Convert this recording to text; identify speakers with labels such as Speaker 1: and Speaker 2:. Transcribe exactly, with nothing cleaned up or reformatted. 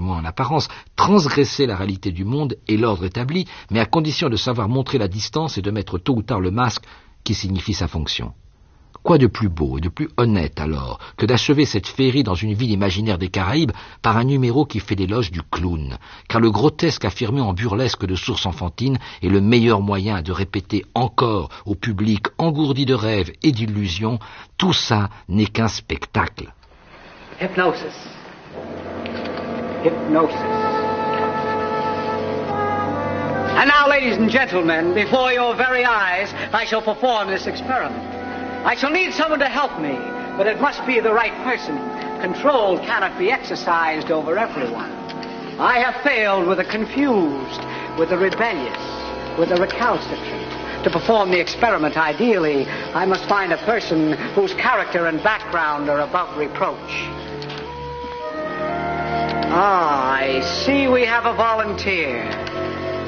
Speaker 1: moins en apparence, transgresser la réalité du monde et l'ordre établi, mais à condition de savoir montrer la distance et de mettre tôt ou tard le masque qui signifie sa fonction. Quoi de plus beau et de plus honnête, alors, que d'achever cette féerie dans une ville imaginaire des Caraïbes par un numéro qui fait l'éloge du clown, car le grotesque affirmé en burlesque de source enfantine est le meilleur moyen de répéter encore au public engourdi de rêves et d'illusions, tout ça n'est qu'un spectacle.
Speaker 2: Hypnosis. Hypnosis. And now, ladies and gentlemen, before your very eyes, I shall perform this experiment. I shall need someone to help me, but it must be the right person. Control cannot be exercised over everyone. I have failed with the confused, with the rebellious, with the recalcitrant. To perform the experiment ideally, I must find a person whose character and background are above reproach. Ah, I see we have a volunteer.